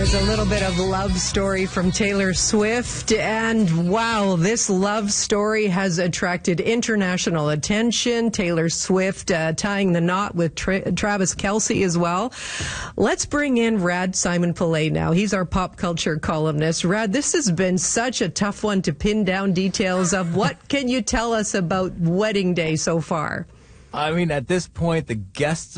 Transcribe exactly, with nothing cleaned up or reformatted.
There's a little bit of love story from Taylor Swift, and wow, this love story has attracted international attention. Taylor Swift uh, tying the knot with Tra- Travis Kelce as well. Let's bring in Rad Simon-Pillay now. He's our pop culture columnist. Rad, this has been such a tough one to pin down details of. What can you tell us about Wedding Day so far? I mean, at this point, the guests